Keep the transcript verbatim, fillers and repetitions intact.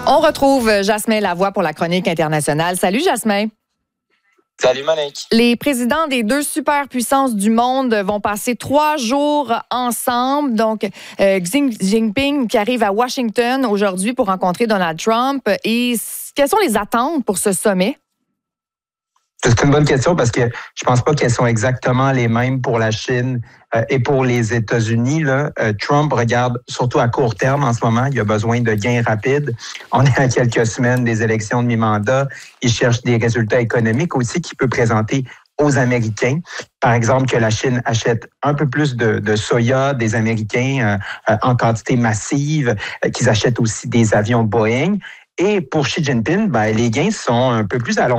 On retrouve Jasmin Lavoie pour la chronique internationale. Salut Jasmin. Salut Monique. Les présidents des deux superpuissances du monde vont passer trois jours ensemble. Donc, euh, Xi Jinping qui arrive à Washington aujourd'hui pour rencontrer Donald Trump. Et quelles sont les attentes pour ce sommet? C'est une bonne question parce que je pense pas qu'elles sont exactement les mêmes pour la Chine euh, et pour les États-Unis. Là. Euh, Trump regarde surtout à court terme en ce moment. Il a besoin de gains rapides. On est à quelques semaines des élections de mi-mandat. Il cherche des résultats économiques aussi qu'il peut présenter aux Américains. Par exemple, que la Chine achète un peu plus de, de soya des Américains euh, en quantité massive, euh, qu'ils achètent aussi des avions Boeing. Et pour Xi Jinping, ben, les gains sont un peu plus à long